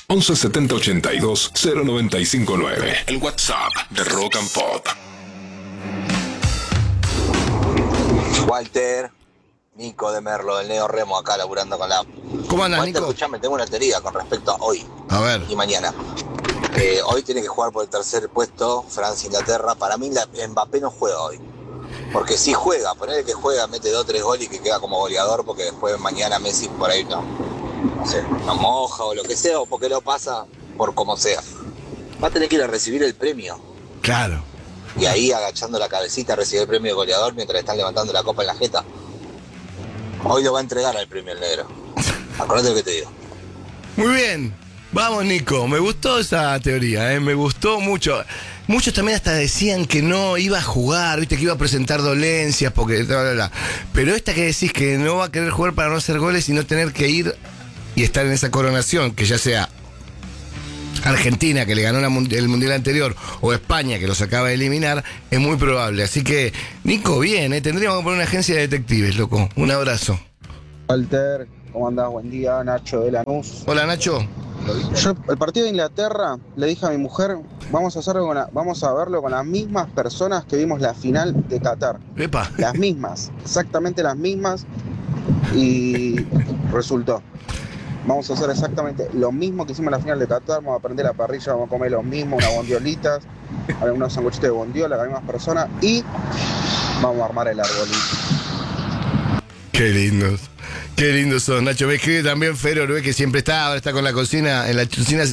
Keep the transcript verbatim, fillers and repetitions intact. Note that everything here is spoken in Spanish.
once setenta ochenta y dos cero noventa y cinco nueve. El WhatsApp de Rock and Pop. Walter, Nico de Merlo, del Neo Remo, acá laburando con la... ¿Cómo andas, Walter, Nico? escuchame, tengo una teoría con respecto a hoy A ver. y mañana. Eh, hoy tiene que jugar por el tercer puesto Francia-Inglaterra. Para mí la, Mbappé no juega hoy. Porque si juega, ponele que juega, mete dos o tres goles y que queda como goleador, porque después mañana Messi por ahí no, no sé, no moja o lo que sea, o porque lo pasa por como sea. Va a tener que ir a recibir el premio. Claro. Y ahí agachando la cabecita recibir el premio de goleador mientras están levantando la copa en la jeta. Hoy lo va a entregar al premio el negro. Acordate lo que te digo. Muy bien. Vamos, Nico. Me gustó esa teoría, ¿eh? Me gustó mucho. Muchos también hasta decían que no iba a jugar, viste, que iba a presentar dolencias, porque bla, bla, bla. Pero esta que decís que no va a querer jugar para no hacer goles y no tener que ir y estar en esa coronación, que ya sea Argentina, que le ganó la, el mundial anterior, o España, que los acaba de eliminar, es muy probable. Así que, Nico, bien, ¿eh? Tendríamos que poner una agencia de detectives, loco. Un abrazo. Walter, ¿cómo andás? Buen día, Nacho de Lanús. Hola, Nacho. Yo, el partido de Inglaterra, le dije a mi mujer, vamos a hacerlo con la- vamos a verlo con las mismas personas que vimos la final de Qatar. Epa. Las mismas, exactamente las mismas. Y resultó. Vamos a hacer exactamente lo mismo que hicimos en la final de Qatar. Vamos a prender la parrilla, vamos a comer lo mismo, unas bondiolitas, algunos sanguchitos de bondiola, las mismas personas. Y vamos a armar el arbolito. Qué lindos. Qué lindos son, Nacho. Me escribe también Fero, ¿no? Que siempre está, ahora está con la cocina, en la cocina